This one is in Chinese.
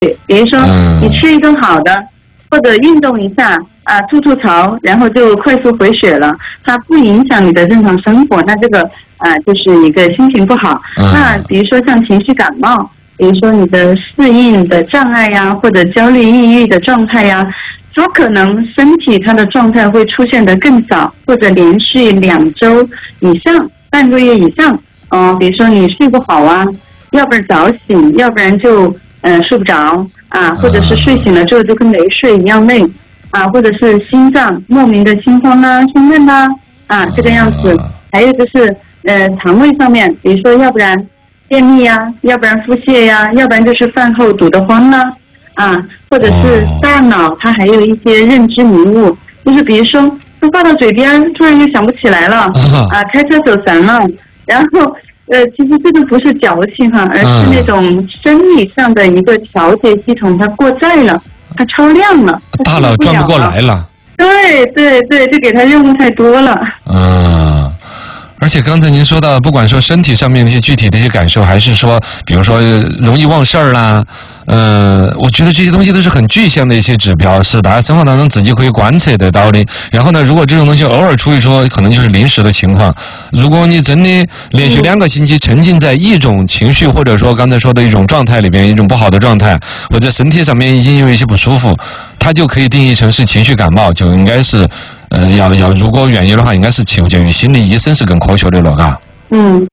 比如说你吃一顿好的，或者运动一下啊，吐吐槽，然后就快速回血了，它不影响你的正常生活，那这个就是一个心情不好。那比如说像情绪感冒，比如说你的适应的障碍呀，或者焦虑抑郁的状态呀，它可能身体它的状态会出现得更早，或者连续2周以上，半个月以上。比如说你睡不好啊，要不然早醒，要不然就睡不着啊，或者是睡醒了之后就跟没睡一样累啊，或者是心脏莫名的心慌啊、心闷啊这个样子。还有就是肠胃上面，比如说要不然便秘呀，要不然腹泻呀，要不然就是饭后堵得慌啦啊，或者是大脑它还有一些认知迷雾，就是比如说都话到嘴边，突然就想不起来了啊，开车走神了，然后其实这个不是矫情哈，而是那种生理上的一个调节系统它过载了，它超量了， 大脑转不过来了。 对对对，就给它任务太多了。 而且刚才您说到，不管说身体上面的一些具体的一些感受，还是说比如说容易忘事儿啦，我觉得这些东西都是很具象的一些指标，是大家生活当中自己可以观测得到的。然后呢，如果这种东西偶尔出一出，可能就是临时的情况。如果你真的连续2个星期沉浸在一种情绪，或者说刚才说的一种状态里边，一种不好的状态，或者身体上面已经有一些不舒服，它就可以定义成是情绪感冒，就应该是如果愿意的话，应该是求见于心理医生是更科学的了，嘎。